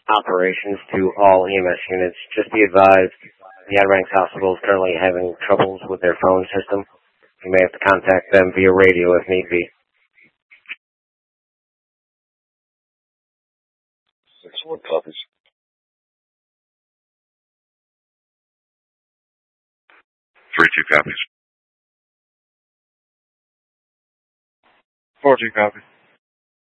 operations to all EMS units. Just be advised, the Outer Banks Hospital is currently having troubles with their phone system. You may have to contact them via radio if need be. 6-1 copies. 3-2 copies. 4-2 copies.